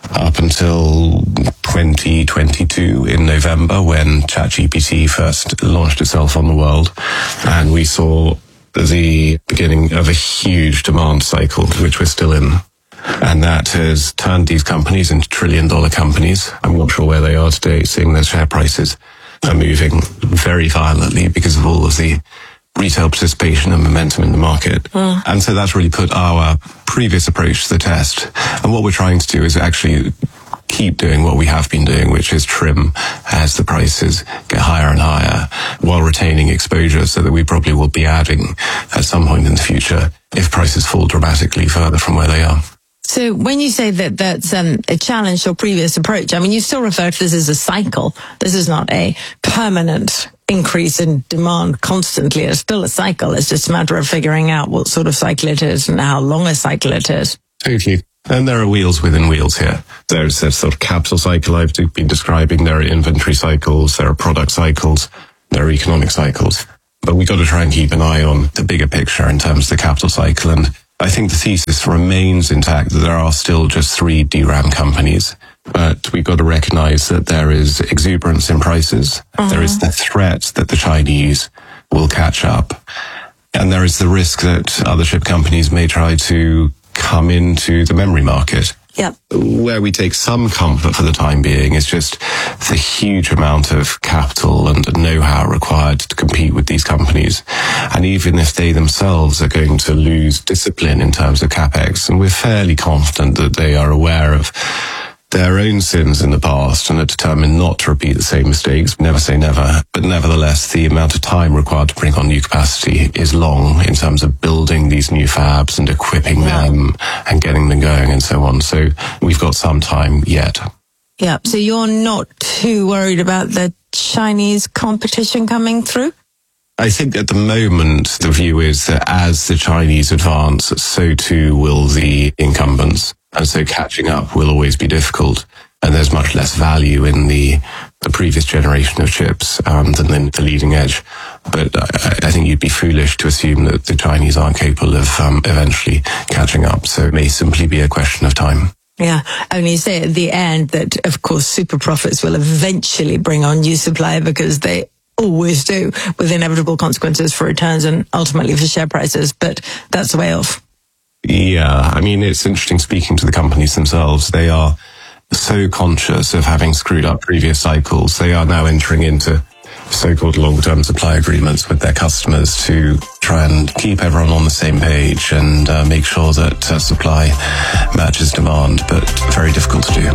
up until twenty twenty-two in November, when ChatGPT first launched itself on the world, and we saw the beginning of a huge demand cycle, which we're still in. And that has turned these companies into trillion dollar companies. I'm not sure where they are today, seeing their share prices are moving very violently because of all of the retail participation and momentum in the market. Mm. And so that's really put our previous approach to the test. And what we're trying to do is actually keep doing what we have been doing, which is trim as the prices get higher and higher, while retaining exposure, so that we probably will be adding at some point in the future if prices fall dramatically further from where they are. So when you say that that's um, a challenge your previous approach, I mean, you still refer to this as a cycle. This is not a permanent increase in demand constantly. It's still a cycle. It's just a matter of figuring out what sort of cycle it is and how long a cycle it is. Totally. And there are wheels within wheels here. There's a sort of capital cycle I've been describing. There are inventory cycles. There are product cycles. There are economic cycles. But we've got to try and keep an eye on the bigger picture in terms of the capital cycle. And I think the thesis remains intact that there are still just three D RAM companies. But we've got to recognize that there is exuberance in prices. Uh-huh. There is the threat that the Chinese will catch up. And there is the risk that other chip companies may try to come into the memory market. Yep. Where we take some comfort for the time being is just the huge amount of capital and know-how required to compete with these companies. And even if they themselves are going to lose discipline in terms of CapEx, and we're fairly confident that they are aware of their own sins in the past and are determined not to repeat the same mistakes. Never say never. But nevertheless, the amount of time required to bring on new capacity is long in terms of building these new fabs and equipping yeah. them and getting them going and so on. So we've got some time yet. Yeah. So you're not too worried about the Chinese competition coming through? I think at the moment, the view is that as the Chinese advance, so too will the incumbents. And so catching up will always be difficult. And there's much less value in the, the previous generation of chips um, than in the leading edge. But I, I think you'd be foolish to assume that the Chinese aren't capable of um, eventually catching up. So it may simply be a question of time. Yeah, and you say at the end that, of course, super profits will eventually bring on new supply because they always do, with inevitable consequences for returns and ultimately for share prices. But that's way off. Yeah, I mean, it's interesting speaking to the companies themselves. They are so conscious of having screwed up previous cycles. They are now entering into so-called long-term supply agreements with their customers to try and keep everyone on the same page and uh, make sure that uh, supply matches demand, but very difficult to do.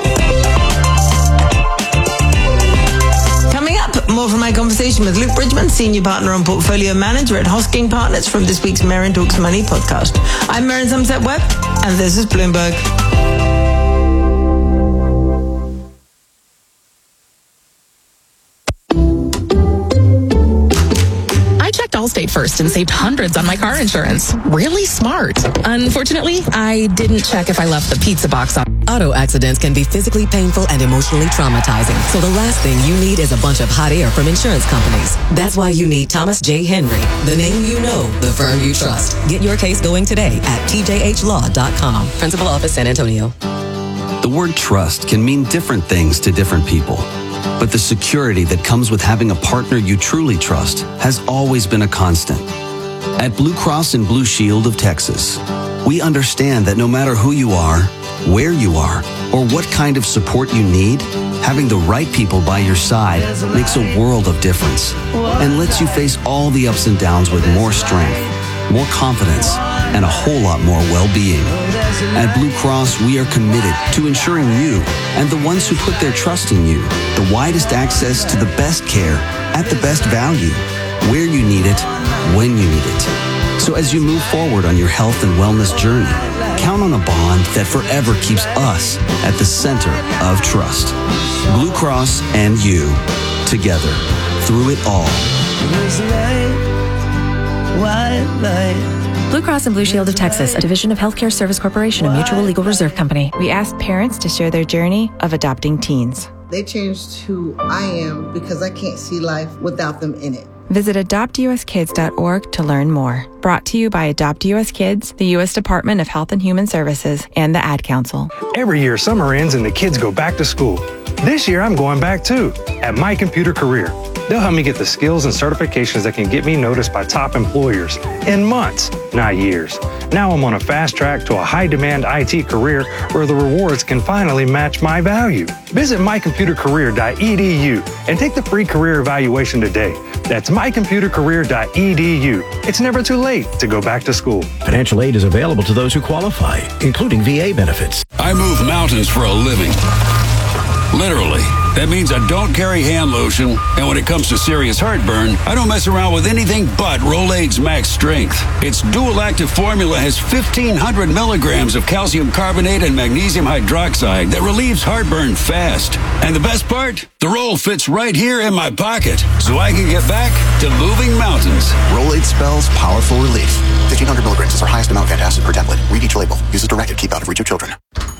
More from my conversation with Luke Bridgman, Senior Partner and Portfolio Manager at Hosking Partners, from this week's Merrin Talks Money podcast. I'm Merrin Somerset Webb, and this is Bloomberg. I checked Allstate first and saved hundreds on my car insurance. Really smart. Unfortunately, I didn't check if I left the pizza box on. Auto accidents can be physically painful and emotionally traumatizing. So the last thing you need is a bunch of hot air from insurance companies. That's why you need Thomas J. Henry, the name you know, the firm you trust. Get your case going today at T J H law dot com. Principal Office, San Antonio. The word trust can mean different things to different people. But the security that comes with having a partner you truly trust has always been a constant. At Blue Cross and Blue Shield of Texas, we understand that no matter who you are, where you are, or what kind of support you need, having the right people by your side makes a world of difference and lets you face all the ups and downs with more strength, more confidence, and a whole lot more well-being. At Blue Cross, we are committed to ensuring you and the ones who put their trust in you the widest access to the best care at the best value, where you need it, when you need it. So as you move forward on your health and wellness journey, count on a bond that forever keeps us at the center of trust. Blue Cross and you, together, through it all. Blue Cross and Blue Shield of Texas, a division of Healthcare Service Corporation, a mutual legal reserve company. We asked parents to share their journey of adopting teens. They changed who I am because I can't see life without them in it. Visit adopt u s kids dot org to learn more. Brought to you by Adopt U S Kids, the U S Department of Health and Human Services, and the Ad Council. Every year, summer ends and the kids go back to school. This year, I'm going back too, at My Computer Career. They'll help me get the skills and certifications that can get me noticed by top employers in months, not years. Now I'm on a fast track to a high-demand I T career where the rewards can finally match my value. Visit my computer career dot e d u and take the free career evaluation today. That's my computer career dot e d u. It's never too late to go back to school. Financial aid is available to those who qualify, including V A benefits. I move mountains for a living. Literally. That means I don't carry hand lotion, and when it comes to serious heartburn, I don't mess around with anything but Rolaids Max Strength. Its dual-active formula has fifteen hundred milligrams of calcium carbonate and magnesium hydroxide that relieves heartburn fast. And the best part? The roll fits right here in my pocket, so I can get back to moving mountains. Rolaids spells powerful relief. fifteen hundred milligrams is our highest amount of antacid per tablet. Read each label. Use as directed. Keep out of reach of children.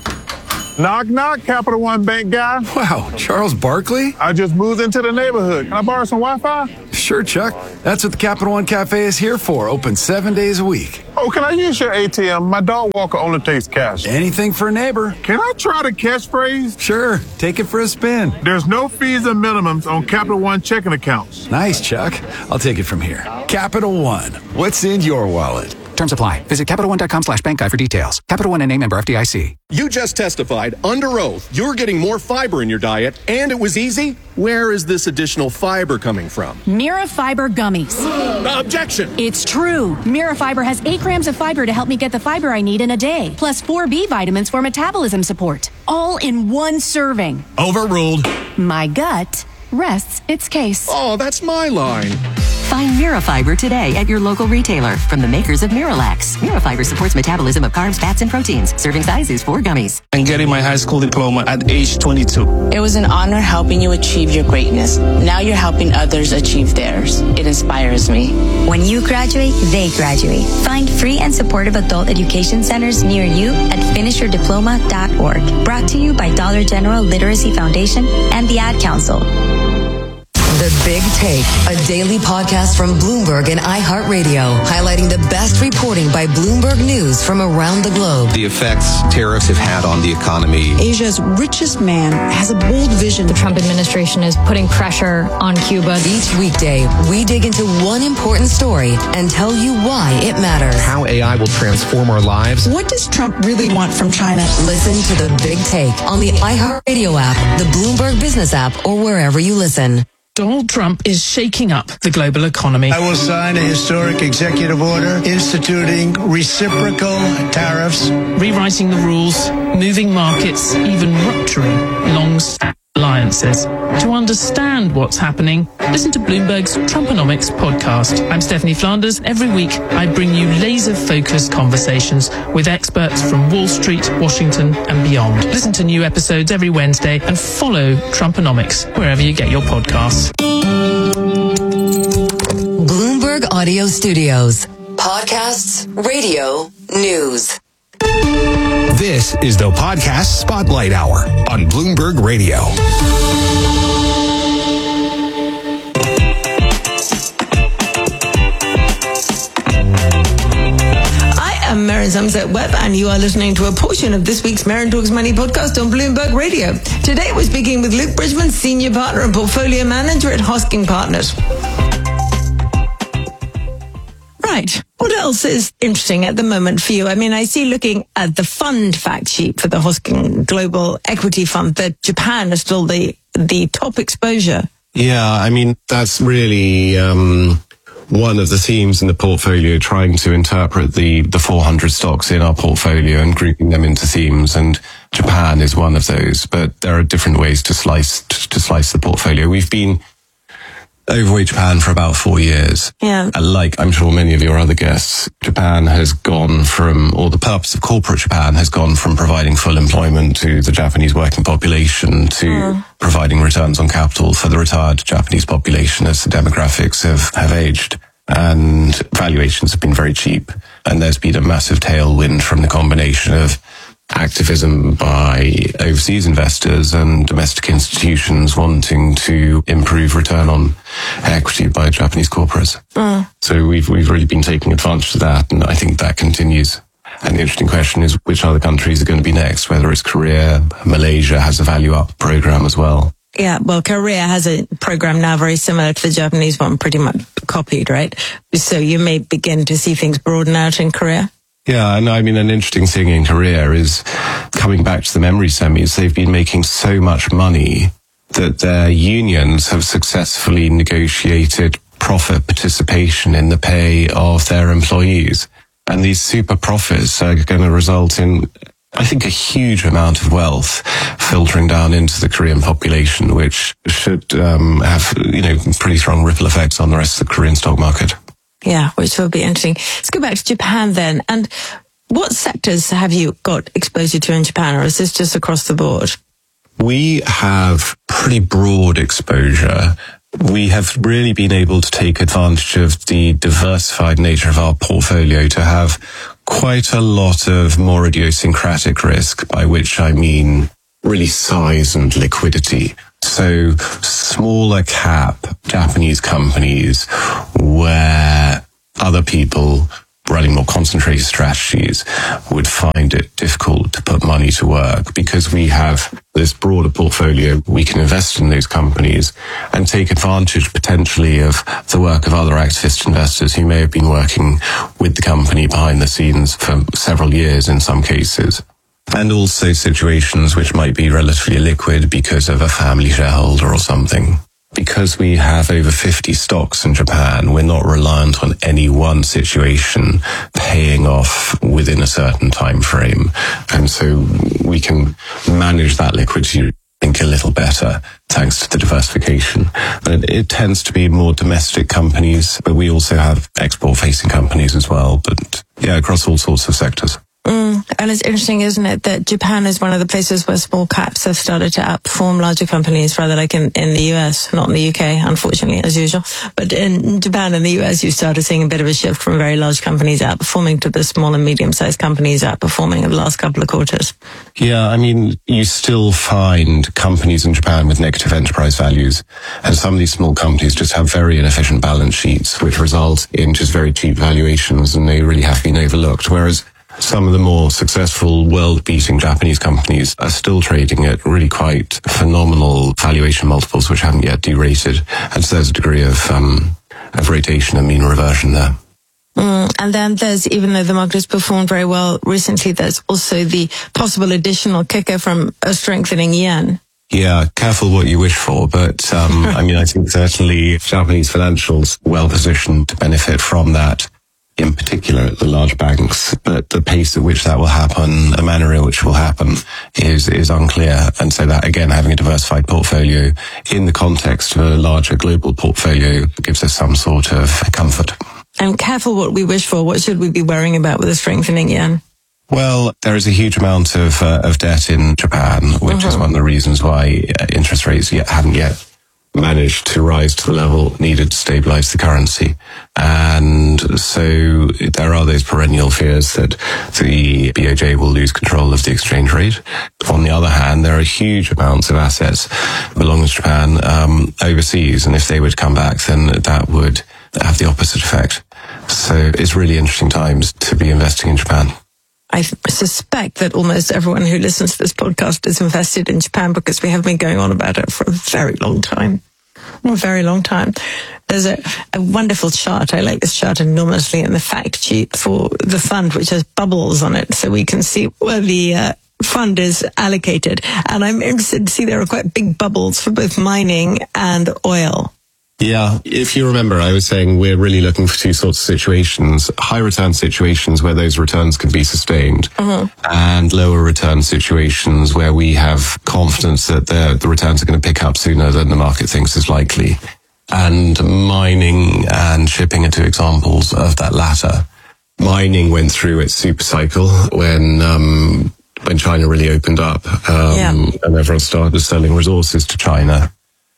Knock, knock, Capital One Bank guy. Wow, Charles Barkley? I just moved into the neighborhood. Can I borrow some Wi-Fi? Sure, Chuck. That's what the Capital One Cafe is here for. Open seven days a week. Oh, can I use your A T M? My dog walker only takes cash. Anything for a neighbor. Can I try the catchphrase? Sure. Take it for a spin. There's no fees and minimums on Capital One checking accounts. Nice, Chuck. I'll take it from here. Capital One. What's in your wallet? Terms apply. Visit Capital One dot com slash bank guide for details. Capital One N A member F D I C. You just testified under oath you're getting more fiber in your diet, and it was easy. Where is this additional fiber coming from? Mira Fiber Gummies. Objection! It's true. Mira Fiber has eight grams of fiber to help me get the fiber I need in a day, plus four B vitamins for metabolism support. All in one serving. Overruled. My gut rests its case. Oh, that's my line. Find Mirafiber today at your local retailer from the makers of Miralax. Mirafiber supports metabolism of carbs, fats, and proteins. Serving size is four gummies. And getting my high school diploma at age twenty-two. It was an honor helping you achieve your greatness. Now you're helping others achieve theirs. It inspires me. When you graduate, they graduate. Find free and supportive adult education centers near you at finish your diploma dot org. Brought to you by Dollar General Literacy Foundation and the Ad Council. The Big Take, a daily podcast from Bloomberg and iHeartRadio, highlighting the best reporting by Bloomberg News from around the globe. The effects tariffs have had on the economy. Asia's richest man has a bold vision. The Trump administration is putting pressure on Cuba. Each weekday, we dig into one important story and tell you why it matters. How A I will transform our lives. What does Trump really want from China? Listen to The Big Take on the iHeartRadio app, the Bloomberg Business app, or wherever you listen. Donald Trump is shaking up the global economy. I will sign a historic executive order instituting reciprocal tariffs, rewriting the rules, moving markets, even rupturing long-standing alliances. To understand what's happening, listen to Bloomberg's Trumponomics podcast. I'm Stephanie Flanders. Every week, I bring you laser-focused conversations with experts from Wall Street, Washington, and beyond. Listen to new episodes every Wednesday and follow Trumponomics wherever you get your podcasts. Bloomberg Audio Studios. Podcasts, radio, news. This is the Podcast Spotlight Hour on Bloomberg Radio. I am Maren Somerset Webb, and you are listening to a portion of this week's Maren Talks Money podcast on Bloomberg Radio. Today we're speaking with Luke Bridgman, Senior Partner and Portfolio Manager at Hosking Partners. Right. What else is interesting at the moment for you? I mean, I see looking at the fund fact sheet for the Hosking Global Equity Fund that Japan is still the the top exposure. Yeah, I mean, that's really um, one of the themes in the portfolio, trying to interpret the, the four hundred stocks in our portfolio and grouping them into themes. And Japan is one of those, but there are different ways to slice to slice the portfolio. We've been overweight Japan for about four years. Yeah. Like I'm sure many of your other guests, Japan has gone from, or the purpose of corporate Japan has gone from providing full employment to the Japanese working population to mm. providing returns on capital for the retired Japanese population as the demographics have, have aged. And valuations have been very cheap. And there's been a massive tailwind from the combination of activism by overseas investors and domestic institutions wanting to improve return on equity by Japanese corporates. Mm. So we've we've really been taking advantage of that, and I think that continues. And the interesting question is which other countries are going to be next, whether it's Korea. Malaysia has a Value Up program as well. Yeah, well, Korea has a program now very similar to the Japanese one, pretty much copied, right? So you may begin to see things broaden out in Korea. Yeah, and I mean, an interesting thing in Korea is coming back to the memory semis, they've been making so much money that their unions have successfully negotiated profit participation in the pay of their employees. And these super profits are going to result in, I think, a huge amount of wealth filtering down into the Korean population, which should um, have, you know, pretty strong ripple effects on the rest of the Korean stock market. Yeah, which will be interesting. Let's go back to Japan then. And what sectors have you got exposure to in Japan, or is this just across the board? We have pretty broad exposure. We have really been able to take advantage of the diversified nature of our portfolio to have quite a lot of more idiosyncratic risk, by which I mean really size and liquidity. So smaller cap Japanese companies where other people running more concentrated strategies would find it difficult to put money to work. Because we have this broader portfolio, we can invest in those companies and take advantage potentially of the work of other activist investors who may have been working with the company behind the scenes for several years in some cases. And also situations which might be relatively liquid because of a family shareholder or something. Because we have over fifty stocks in Japan, we're not reliant on any one situation paying off within a certain time frame. And so we can manage that liquidity, I think, a little better thanks to the diversification. But it tends to be more domestic companies, but we also have export-facing companies as well. But yeah, across all sorts of sectors. Mm, and it's interesting, isn't it, that Japan is one of the places where small caps have started to outperform larger companies, rather like in, in the U S, not in the U K, unfortunately, as usual. But in Japan and the U S, you started seeing a bit of a shift from very large companies outperforming to the small and medium-sized companies outperforming over the last couple of quarters. Yeah, I mean, you still find companies in Japan with negative enterprise values. And some of these small companies just have very inefficient balance sheets, which result in just very cheap valuations, and they really have been overlooked. Whereas some of the more successful world-beating Japanese companies are still trading at really quite phenomenal valuation multiples, which haven't yet derated. And so there's a degree of, um, of rotation and mean reversion there. Mm, and then there's, even though the market has performed very well recently, there's also the possible additional kicker from a strengthening yen. Yeah, careful what you wish for. But, um, I mean, I think certainly Japanese financials well positioned to benefit from that. In particular at the large banks, but the pace at which that will happen, the manner in which it will happen is is unclear. And so that, again, having a diversified portfolio in the context of a larger global portfolio gives us some sort of comfort. And careful what we wish for. What should we be worrying about with a strengthening yen? Well, there is a huge amount of uh, of debt in Japan, which mm-hmm. is one of the reasons why uh, interest rates yet, haven't yet managed to rise to the level needed to stabilize the currency. And so there are those perennial fears that the B O J will lose control of the exchange rate. On the other hand, there are huge amounts of assets belonging to Japan um, overseas, and if they were to come back, then that would have the opposite effect. So it's really interesting times to be investing in Japan. I suspect that almost everyone who listens to this podcast is invested in Japan, because we have been going on about it for a very long time. A very long time. There's a, a wonderful chart. I like this chart enormously in the fact sheet for the fund, which has bubbles on it, so we can see where the uh, fund is allocated. And I'm interested to see there are quite big bubbles for both mining and oil. Yeah, if you remember, I was saying we're really looking for two sorts of situations. High return situations where those returns can be sustained, uh-huh. and lower return situations where we have confidence that the, the returns are going to pick up sooner than the market thinks is likely. And mining and shipping are two examples of that latter. Mining went through its super cycle when um, when China really opened up, um, yeah. and everyone started selling resources to China.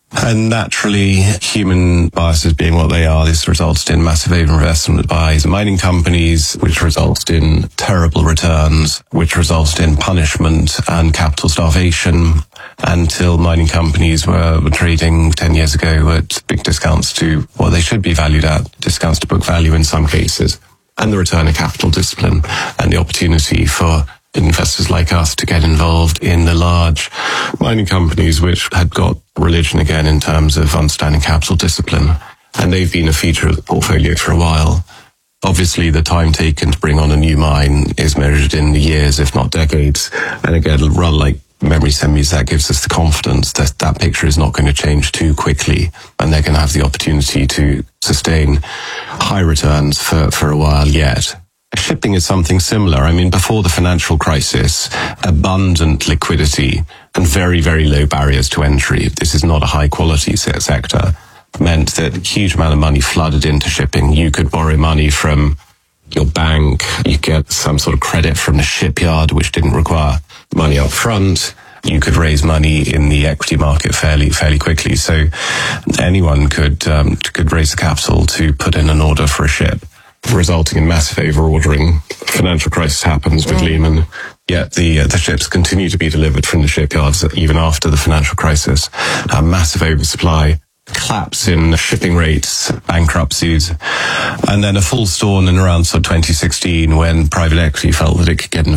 And naturally, human biases being what they are, this resulted in massive overinvestment by mining companies, which resulted in terrible returns, which resulted in punishment and capital starvation, until mining companies were, were trading ten years ago at big discounts to what they should be valued at, discounts to book value in some cases, and the return of capital discipline and the opportunity for investors like us to get involved in the large mining companies which had got religion again in terms of understanding capital discipline. And they've been a feature of the portfolio for a while. Obviously, the time taken to bring on a new mine is measured in years, if not decades. And again, rather like memory semis, that gives us the confidence that that picture is not going to change too quickly, and they're going to have the opportunity to sustain high returns for, for a while yet. Shipping is something similar. I mean, before the financial crisis, abundant liquidity and very, very low barriers to entry, this is not a high quality sector, meant that a huge amount of money flooded into shipping. You could borrow money from your bank, you get some sort of credit from the shipyard, which didn't require money up front. You could raise money in the equity market fairly, fairly quickly. So anyone could, um, could raise the capital to put in an order for a ship, resulting in massive over-ordering. Financial crisis happens with mm. Lehman, yet the uh, the ships continue to be delivered from the shipyards even after the financial crisis. A massive oversupply, collapse in shipping rates, bankruptcies, and then a full storm in around sort of twenty sixteen when private equity felt that it could get in